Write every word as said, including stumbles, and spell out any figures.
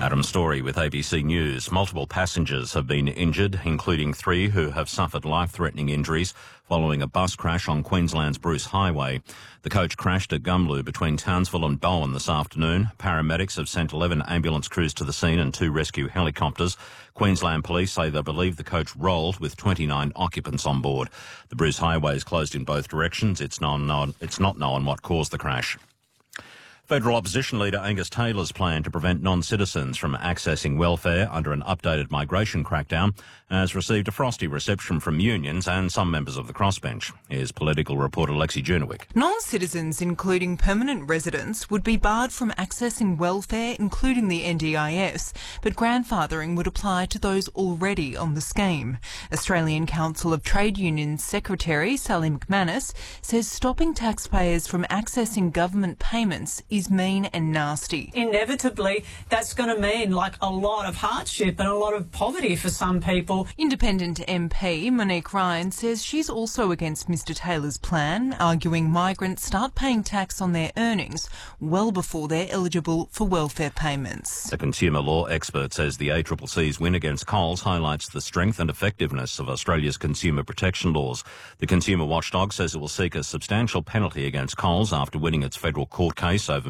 Adam Story with A B C News. Multiple passengers have been injured, including three who have suffered life-threatening injuries following a bus crash on Queensland's Bruce Highway. The coach crashed at Gumlu between Townsville and Bowen this afternoon. Paramedics have sent eleven ambulance crews to the scene and two rescue helicopters. Queensland police say they believe the coach rolled with twenty-nine occupants on board. The Bruce Highway is closed in both directions. It's, non- it's not known what caused the crash. Federal opposition leader Angus Taylor's plan to prevent non-citizens from accessing welfare under an updated migration crackdown has received a frosty reception from unions and some members of the crossbench. Here's political reporter Lexi Jurnowick. Non-citizens, including permanent residents, would be barred from accessing welfare, including the N D I S, but grandfathering would apply to those already on the scheme. Australian Council of Trade Unions Secretary Sally McManus says stopping taxpayers from accessing government payments is mean and nasty. Inevitably, that's going to mean like a lot of hardship and a lot of poverty for some people. Independent M P Monique Ryan says she's also against Mr Taylor's plan, arguing migrants start paying tax on their earnings well before they're eligible for welfare payments. The consumer law expert says the A C C C's win against Coles highlights the strength and effectiveness of Australia's consumer protection laws. The consumer watchdog says it will seek a substantial penalty against Coles after winning its federal court case over